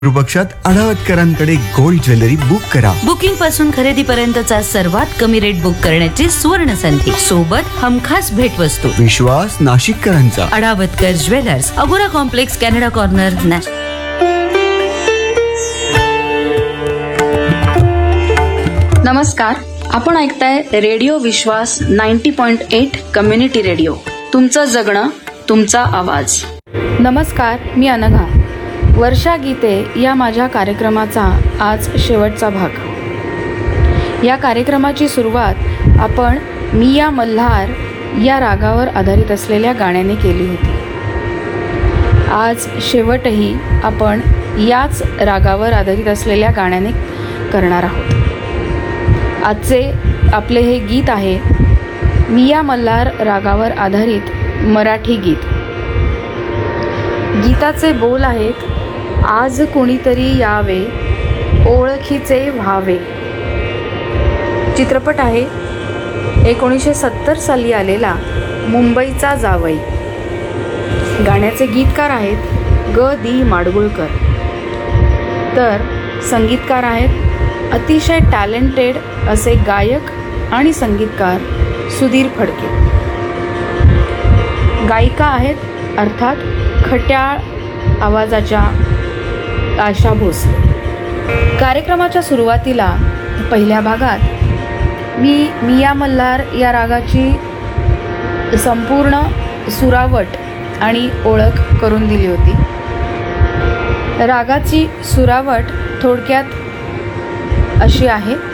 पक्षात अडावतकरांकडे gold jewellery book करा. Booking पासून खरेदीपर्यंतचा सर्वात कमी रेट बुक करण्याची सुवर्ण संधी, सोबत हमखास भेटवस्तू. विश्वास नाशिककरांचा. अडावतकर ज्वेलर्स, अगोरा कॉम्प्लेक्स, कॅनडा कॉर्नर, नाशिक. नमस्कार, आपण ऐकताय रेडिओ विश्वास 90.8 कम्युनिटी रेडिओ. तुमचं जगणं, तुमचा आवाज. नमस्कार, मी अनघा. वर्षा गीते या माझ्या कार्यक्रमाचा आज शेवटचा भाग. या कार्यक्रमाची सुरुवात आपण मिया मल्हार या रागावर आधारित असलेल्या गाण्याने केली होती. आज शेवटही आपण याच रागावर आधारित असलेल्या गाण्याने करणार आहोत. आजचे आपले हे गीत आहे मिया मल्हार रागावर आधारित मराठी गीत. गीताचे बोल आहेत: आज कुणीतरी यावे, ओळखीचे व्हावे. चित्रपट आहे 1970 साली आलेला मुंबईचा जावई. गाण्याचे गीतकार आहेत ग दी माडगुळकर. तर संगीतकार आहेत अतिशय टॅलेंटेड असे गायक आणि संगीतकार सुधीर फडके. गायिका आहेत अर्थात खट्याळ आवाजाच्या आशा भोसले. कार्यक्रमाच्या सुरुवातीला पहिल्या भागात मी मिया मल्हार या रागाची संपूर्ण सुरावट आणि ओळख करून दिली होती. रागाची सुरावट थोडक्यात अशी आहे: